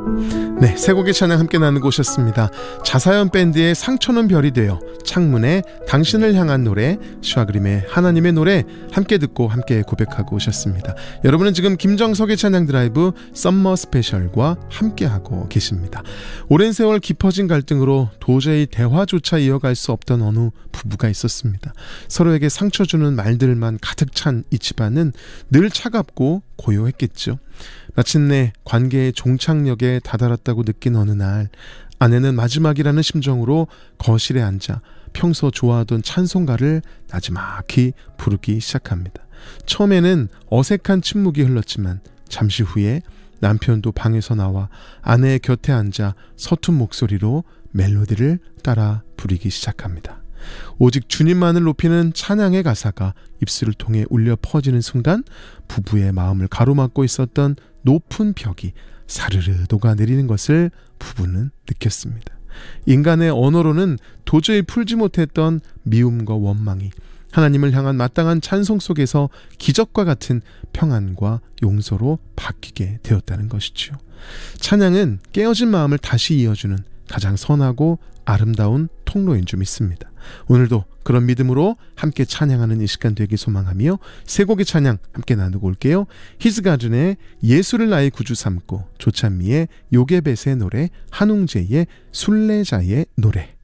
네, 세 곡의 찬양 함께 나누고 오셨습니다. 자사연 밴드의 상처는 별이 되어, 창문의 당신을 향한 노래, 슈아그림의 하나님의 노래 함께 듣고 함께 고백하고 오셨습니다. 여러분은 지금 김정석의 찬양 드라이브 썸머 스페셜과 함께하고 계십니다. 오랜 세월 깊어진 갈등으로 도저히 대화조차 이어갈 수 없던 어느 부부가 있었습니다. 서로에게 상처 주는 말들만 가득 찬 이 집안은 늘 차갑고 고요했겠죠. 마침내 관계의 종착역에 다다랐다고 느낀 어느 날, 아내는 마지막이라는 심정으로 거실에 앉아 평소 좋아하던 찬송가를 나지막히 부르기 시작합니다. 처음에는 어색한 침묵이 흘렀지만 잠시 후에 남편도 방에서 나와 아내의 곁에 앉아 서툰 목소리로 멜로디를 따라 부르기 시작합니다. 오직 주님만을 높이는 찬양의 가사가 입술을 통해 울려 퍼지는 순간, 부부의 마음을 가로막고 있었던 높은 벽이 사르르 녹아내리는 것을 부부는 느꼈습니다. 인간의 언어로는 도저히 풀지 못했던 미움과 원망이 하나님을 향한 마땅한 찬송 속에서 기적과 같은 평안과 용서로 바뀌게 되었다는 것이죠. 찬양은 깨어진 마음을 다시 이어주는 가장 선하고 아름다운 통로인 줄 믿습니다. 오늘도 그런 믿음으로 함께 찬양하는 이 시간 되길 소망하며 세 곡의 찬양 함께 나누고 올게요. 히즈가든의 예수를 나의 구주 삼고, 조찬미의 요게벳의 노래, 한웅재의 순례자의 노래.